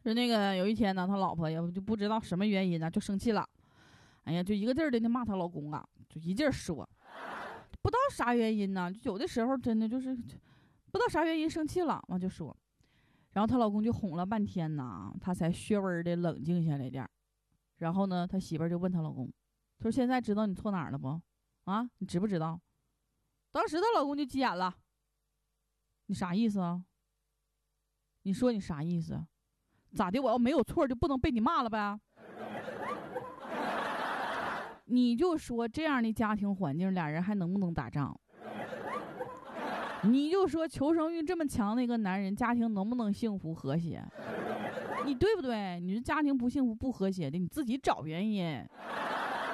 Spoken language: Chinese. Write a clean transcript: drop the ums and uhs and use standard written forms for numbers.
说那个有一天呢，他老婆也就不知道什么原因呢，就生气了。哎呀，就一个劲儿的骂她老公啊，就一劲儿说，不知道啥原因呢，就有的时候真的就是不知道啥原因生气了，完就说。然后她老公就哄了半天呢，她才略微的冷静下来点。然后呢，她媳妇儿就问她老公，她说现在知道你错哪儿了不？啊，你知不知道？当时她老公就急眼了，你啥意思啊？你说你啥意思？咋的？我要没有错就不能被你骂了呗？你就说这样的家庭环境，俩人还能不能打仗？你就说求生欲这么强的一个男人，家庭能不能幸福和谐？你对不对？你这家庭不幸福不和谐的，你自己找原因。